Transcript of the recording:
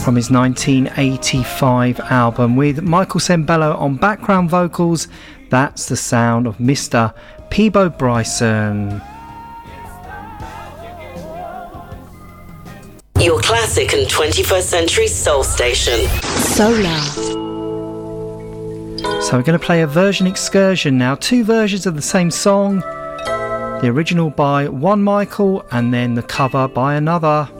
from his 1985 album with Michael Sembello on background vocals. That's the sound of Mr. Peabo Bryson. Your classic and 21st century soul station. Solar. So we're going to play a version excursion now. Two versions of the same song. The original by one Michael and then the cover by another.